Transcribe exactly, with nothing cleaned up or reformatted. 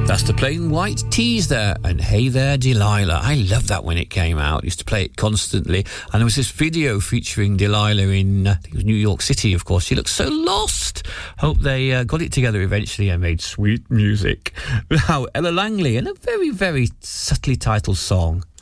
That's the Plain White Tees there, and Hey There Delilah. I loved that when it came out. I used to play it constantly. And there was this video featuring Delilah in, uh, I think it was New York City, of course. She looked so lost. Hope they uh, got it together eventually and made sweet music. Now, Ella Langley, and a very, very subtly titled song,